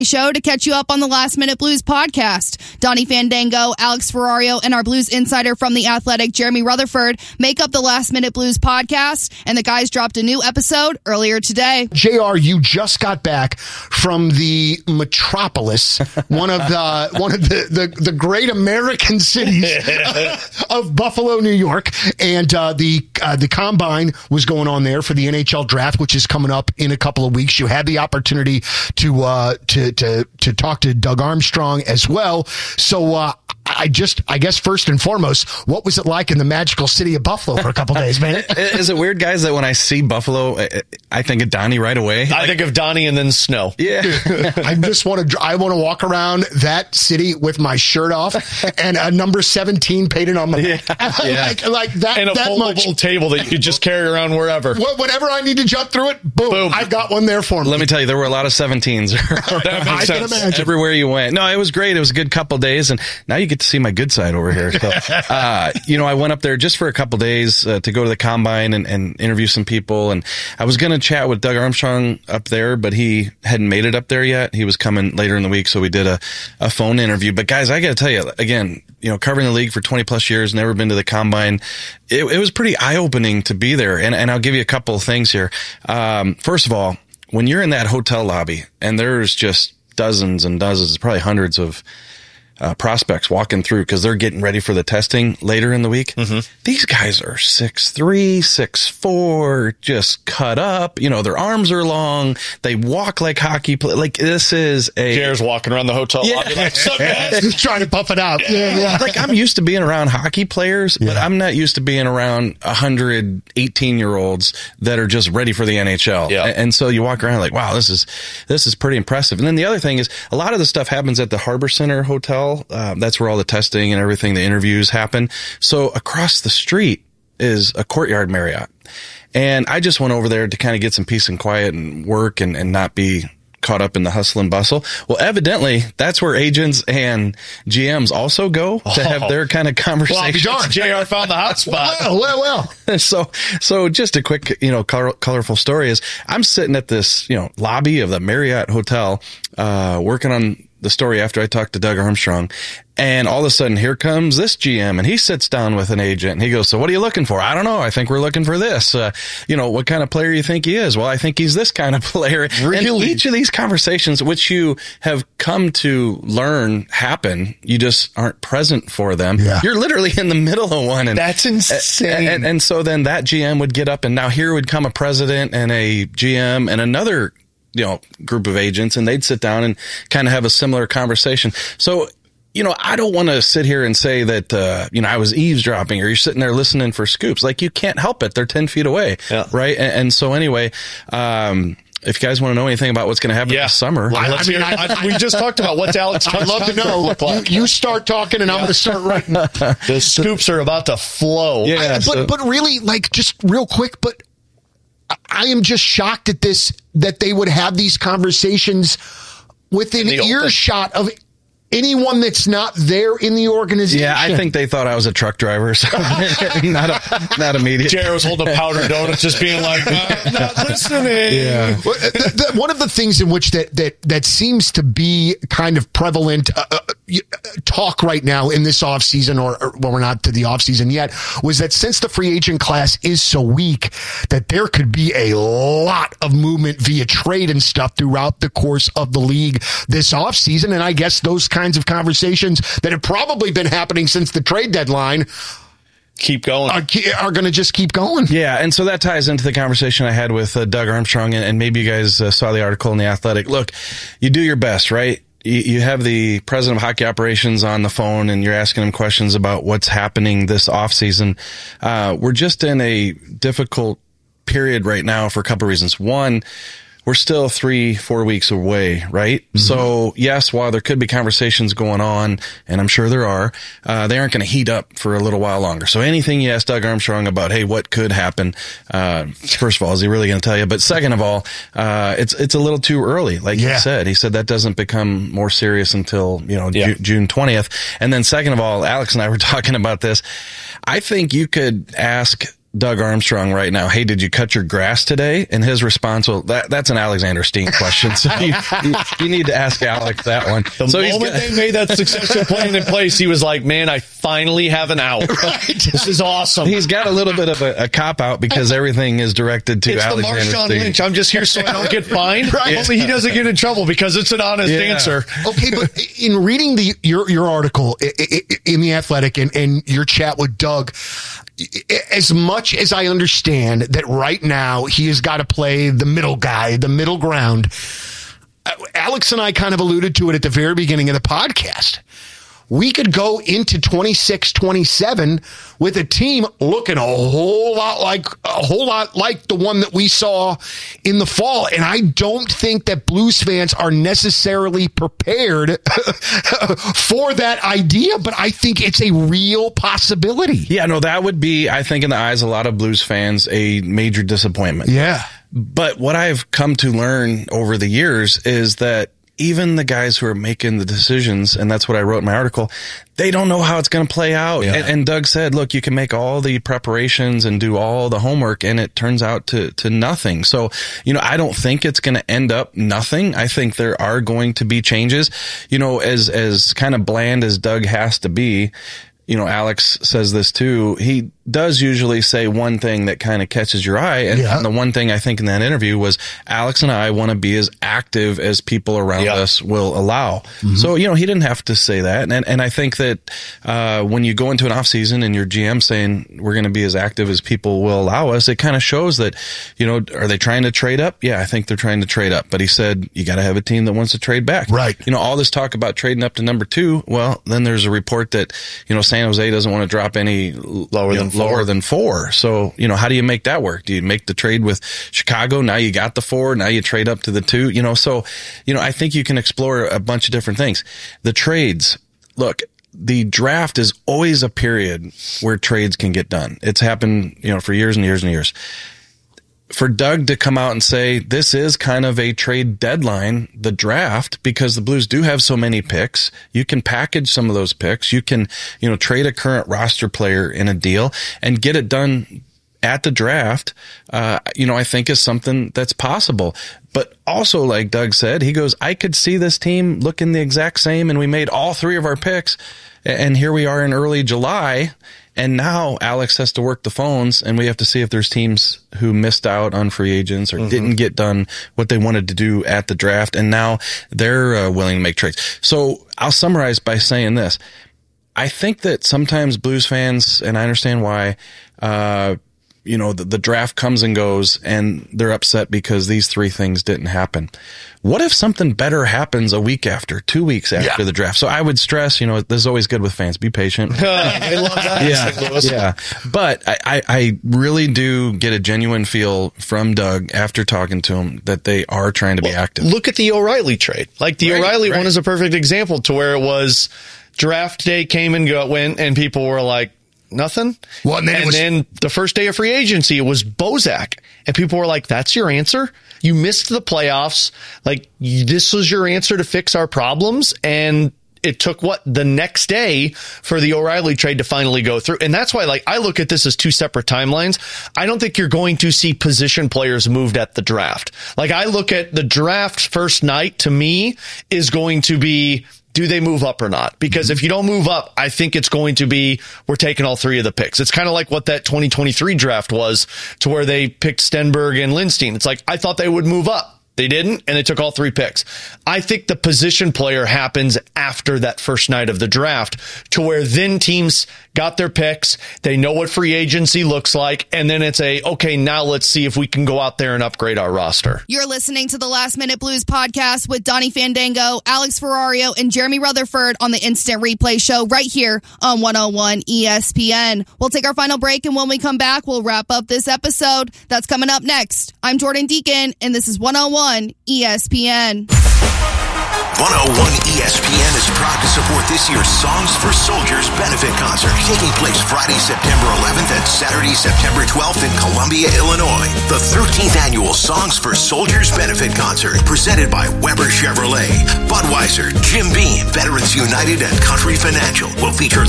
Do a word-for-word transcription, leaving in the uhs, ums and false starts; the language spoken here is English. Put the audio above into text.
show to catch you up on the Last Minute Blues podcast. Donnie Fandango, Alex Ferrario, and our Blues insider from The Athletic, Jeremy Rutherford, make up the Last Minute Blues podcast, and the guys dropped a new episode earlier today. J R, you just got back from the metropolis, one of the one of the, the, the great American cities of Buffalo, New York, and uh, the uh, the combine was going on there for the N H L draft, which is coming up in a couple of weeks. You had the opportunity to uh, to to to talk to Doug Armstrong as well. So uh, I just, I guess first and foremost, what was it like in the magical city of Buffalo for a couple days, man? Is it weird, guys, that when I see Buffalo, I think of Donnie right away? I like, think of Donnie and then snow. Yeah. I just want to, I want to walk around that city with my shirt off and a number seventeen painted on my yeah. yeah. like, like that, and a that foldable much. table that you could just carry around wherever. Whatever I need to jump through it, boom, boom. I've got one there for me. Let me tell you, there were a lot of seventeens. That makes I sense. can imagine. Everywhere you went. No, it was great. It was a good couple days, and now you get to see my good side over here. So, uh, you know, I went up there just for a couple days uh, to go to the combine and, and interview some people, and I was going to chat with Doug Armstrong up there, but he hadn't made it up there yet. He was coming later in the week, so we did a, a phone interview. But guys, I got to tell you, again, you know, covering the league for twenty plus years, never been to the combine. It, it was pretty eye opening to be there, and, and I'll give you a couple of things here. Um, first of all, when you're in that hotel lobby and there's just dozens and dozens, probably hundreds of uh, prospects walking through because they're getting ready for the testing later in the week. Mm-hmm. These guys are six three, six four, just cut up. You know, their arms are long. They walk like hockey play. Like, this is a... Jared's walking around the hotel Yeah. lobby like, sup, guys? Trying to puff it out. Yeah, yeah. Like, I'm used to being around hockey players, but Yeah. I'm not used to being around one hundred eighteen-year-olds that are just ready for the N H L. Yeah. And, and so you walk around like, wow, this is this is pretty impressive. And then the other thing is, a lot of the stuff happens at the Harbor Center Hotel. Uh, that's where all the testing and everything, the interviews happen. So across the street is a Courtyard Marriott. And I just went over there to kind of get some peace and quiet and work and, and not be caught up in the hustle and bustle. Well, evidently, that's where agents and G Ms also go to have their kind of conversations. Well, I'll be darned. J R found the hot spot. Well, well, well. So, so just a quick, you know, color, colorful story is I'm sitting at this, you know, lobby of the Marriott Hotel, uh, working on the story after I talked to Doug Armstrong. And all of a sudden, here comes this G M, and he sits down with an agent, and he goes, so what are you looking for? I don't know. I think we're looking for this. Uh, you know, what kind of player you think he is? Well, I think he's this kind of player. Really? And each of these conversations, which you have come to learn happen, you just aren't present for them. Yeah. You're literally in the middle of one. And That's insane. and, and, and so then that G M would get up, and now here would come a president and a G M and another, you know, group of agents, and they'd sit down and kind of have a similar conversation. So, you know, I don't want to sit here and say that, uh, you know, I was eavesdropping or you're sitting there listening for scoops. Like, you can't help it. They're ten feet away. Yeah. Right. And, and so anyway, um, if you guys want to know anything about what's going to happen Yeah. this summer, I- Let's I mean, hear- I- I- we just talked about what's Alex. I'd love to know. Look like. You, you start talking, and I'm going to start writing. The scoops are about to flow. Yeah. I- but so- but really, like, just real quick, but I am just shocked at this, that they would have these conversations within In the open. earshot of anyone that's not there in the organization. yeah, I think they thought I was a truck driver. So not a, not immediate. Jared was holding a powder donuts, just being like, "I'm not listening." Yeah. Well, the, the, one of the things in which that that that seems to be kind of prevalent uh, uh, talk right now in this offseason, or, or well, we're not to the offseason yet, was that since the free agent class is so weak, that there could be a lot of movement via trade and stuff throughout the course of the league this offseason. And I guess those kinds of conversations that have probably been happening since the trade deadline Keep going. are, are going to just keep going. Yeah, and so that ties into the conversation I had with uh, Doug Armstrong, and, and maybe you guys uh, saw the article in The Athletic. Look, you do your best, right? You, you have the president of hockey operations on the phone, and you're asking him questions about what's happening this offseason. Uh, we're just in a difficult period right now for a couple of reasons. One, we're still three, four weeks away, right? Mm-hmm. So, yes, while there could be conversations going on, and I'm sure there are, uh, they aren't going to heat up for a little while longer. So anything you ask Doug Armstrong about, hey, what could happen? Uh, first of all, is he really going to tell you? But second of all, uh, it's, it's a little too early. Like Yeah. he said, he said that doesn't become more serious until, you know, Yeah. Ju- June twentieth. And then second of all, Alex and I were talking about this. I think you could ask Doug Armstrong right now, hey, did you cut your grass today? And his response, well, that, that's an Alexander Steen question. So you, you, you need to ask Alex that one. The so moment got, they made that succession plan in place, he was like, man, I finally have an out. Right. This is awesome. He's got a little bit of a, a cop-out because everything is directed to it's Alexander the Marshawn Steen. Lynch. I'm just here so I don't get fined. Right. Only he doesn't get in trouble because it's an honest Yeah. answer. Okay, but in reading the your your article in The Athletic and, and your chat with Doug, as much as I understand that right now he has got to play the middle guy, the middle ground, Alex and I kind of alluded to it at the very beginning of the podcast. We could go into twenty-six twenty-seven with a team looking a whole lot like a whole lot like the one that we saw in the fall. And I don't think that Blues fans are necessarily prepared for that idea, but I think it's a real possibility. Yeah, no, that would be, I think, in the eyes of a lot of Blues fans, a major disappointment. Yeah. But what I've come to learn over the years is that even the guys who are making the decisions, and that's what I wrote in my article, they don't know how it's going to play out. Yeah. And, and Doug said, look, you can make all the preparations and do all the homework, and it turns out to, to nothing. So, you know, I don't think it's going to end up nothing. I think there are going to be changes. You know, as, as kind of bland as Doug has to be, you know, Alex says this too. He does usually say one thing that kind of catches your eye. And, Yeah. and the one thing I think in that interview was Alex and I want to be as active as people around Yeah. us will allow. Mm-hmm. So, you know, he didn't have to say that. And, and I think that, uh, when you go into an off season and your G M saying we're going to be as active as people will allow us, it kind of shows that, you know, are they trying to trade up? Yeah, I think they're trying to trade up, but he said, you got to have a team that wants to trade back. Right. You know, all this talk about trading up to number two. Well, then there's a report that, you know, San Jose doesn't want to drop any Lower than lower four. than four. So, you know, how do you make that work? Do you make the trade with Chicago? Now you got the four. Now you trade up to the two, you know, so, you know, I think you can explore a bunch of different things. The trades, look, the draft is always a period where trades can get done. It's happened, you know, for years and years and years. For Doug to come out and say this is kind of a trade deadline, the draft, because the Blues do have so many picks, you can package some of those picks. You can, you know, trade a current roster player in a deal and get it done at the draft. Uh, you know, I think is something that's possible. But also, like Doug said, he goes, I could see this team looking the exact same, and we made all three of our picks, and here we are in early July. And now Alex has to work the phones, and we have to see if there's teams who missed out on free agents or mm-hmm. didn't get done what they wanted to do at the draft. And now they're uh, willing to make trades. So I'll summarize by saying this. I think that sometimes Blues fans, and I understand why, uh, you know, the, the draft comes and goes and they're upset because these three things didn't happen. What if something better happens a week after, two weeks after yeah. the draft? So I would stress, you know, this is always good with fans. Be patient. They love that. Yeah, yeah. But I, I, I really do get a genuine feel from Doug after talking to him that they are trying to be well, active. Look at the O'Reilly trade. Like the Right, O'Reilly right. one is a perfect example to where it was draft day came and go, went, and people were like, nothing. Well, and then, and it was, then the first day of free agency, it was Bozak. And people were like, that's your answer? You missed the playoffs. Like, this was your answer to fix our problems. And it took what the next day for the O'Reilly trade to finally go through. And that's why, like, I look at this as two separate timelines. I don't think you're going to see position players moved at the draft. Like, I look at the draft first night, to me, is going to be, do they move up or not? Because mm-hmm. if you don't move up, I think it's going to be, we're taking all three of the picks. It's kind of like what that twenty twenty-three draft was, to where they picked Stenberg and Lindstein. It's like, I thought they would move up. They didn't, and they took all three picks. I think the position player happens after that first night of the draft, to where then teams got their picks, they know what free agency looks like, and then it's a, okay, now let's see if we can go out there and upgrade our roster. You're listening to the Last Minute Blues podcast with Donnie Fandango, Alex Ferrario, and Jeremy Rutherford on the Instant Replay Show right here on one oh one E S P N. We'll take our final break, and when we come back, we'll wrap up this episode. That's coming up next. I'm Jordan Deacon, and this is one oh one E S P N. one oh one E S P N is proud to support this year's Songs for Soldiers benefit concert, taking place Friday, September eleventh and Saturday, September twelfth in Columbia, Illinois. The thirteenth annual Songs for Soldiers benefit concert, presented by Weber Chevrolet, Budweiser, Jim Beam, Veterans United, and Country Financial, will feature